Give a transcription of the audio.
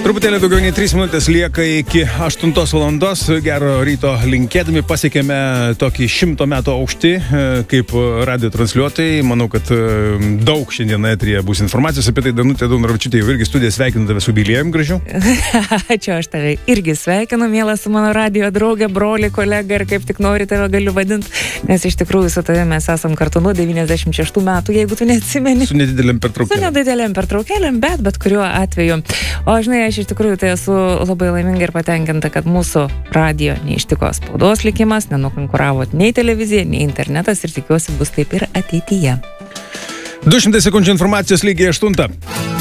Truputėlį daugiau nei 3 minutės lieka iki 8 valandos. Gero ryto linkėdami pasiekėme tokį 100 metų aukštį kaip radio transliuotojai. Manau, kad daug šiandien eteryje bus informacijos apie tai. Danutė Daunoravičiūtė jau irgi studiją sveikinu tave su jubiliejum gražiu. Ačiū, aš tave irgi sveikinu, mielas mano radio draugė, broli, kolega ir kaip tik nori tave galiu vadinti, nes iš tikrųjų su tavimi mes esam kartu nuo 96 metų, jeigu tu neatsimeni. Su nedidelėm pertraukėlėm, bet kuriuo atveju. O žinai, aš iš tikrųjų tai esu labai laiminga ir patenkinta, kad mūsų radio neištiko spaudos likimas, nenukonkuravo nei televizija, nei internetas ir tikiuosi bus taip ir ateityje. 200 sekundžių informacijos lygiai 8.